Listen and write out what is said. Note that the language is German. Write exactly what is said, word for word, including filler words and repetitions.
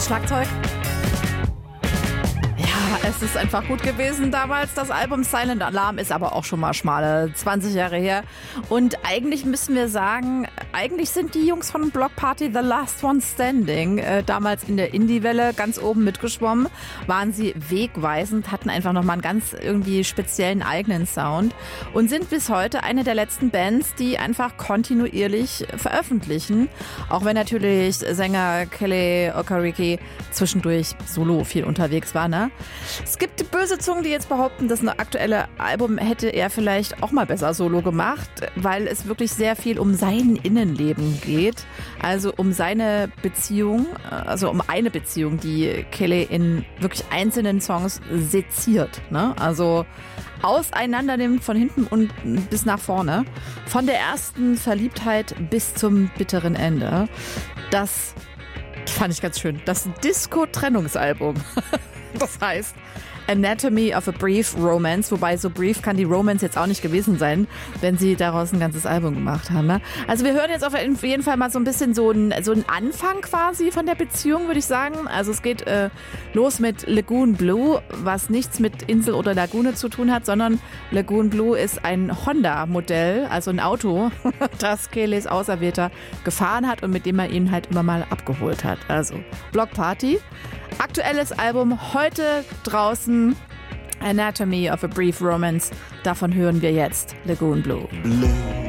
das Schlagzeug. Ja, es ist einfach gut gewesen damals. Das Album Silent Alarm ist aber auch schon mal schmale zwanzig Jahre her. Und eigentlich müssen wir sagen, eigentlich sind die Jungs von Bloc Party The Last One Standing. Äh, damals in der Indie-Welle ganz oben mitgeschwommen, waren sie wegweisend, hatten einfach nochmal einen ganz irgendwie speziellen eigenen Sound und sind bis heute eine der letzten Bands, die einfach kontinuierlich veröffentlichen. Auch wenn natürlich Sänger Kelly Okereke zwischendurch solo viel unterwegs war, ne? Es gibt böse Zungen, die jetzt behaupten, das aktuelle Album hätte er vielleicht auch mal besser solo gemacht, weil es wirklich sehr viel um sein Innenleben geht. Also um seine Beziehung, also um eine Beziehung, die Kelly in wirklich einzelnen Songs seziert, ne? Also auseinander nimmt von hinten und bis nach vorne. Von der ersten Verliebtheit bis zum bitteren Ende. Das fand ich ganz schön. Das Disco-Trennungsalbum. Das heißt Anatomy of a Brief Romance, wobei so brief kann die Romance jetzt auch nicht gewesen sein, wenn sie daraus ein ganzes Album gemacht haben. Ne? Also wir hören jetzt auf jeden Fall mal so ein bisschen so einen so einen Anfang quasi von der Beziehung, würde ich sagen. Also es geht äh, los mit Lagoon Blue, was nichts mit Insel oder Lagune zu tun hat, sondern Lagoon Blue ist ein Honda-Modell, also ein Auto, das Kellys Auserwählter gefahren hat und mit dem er ihn halt immer mal abgeholt hat. Also Bloc Party. Aktuelles Album heute draußen, Anatomy of a Brief Romance. Davon hören wir jetzt Lagoon Blue. Blue.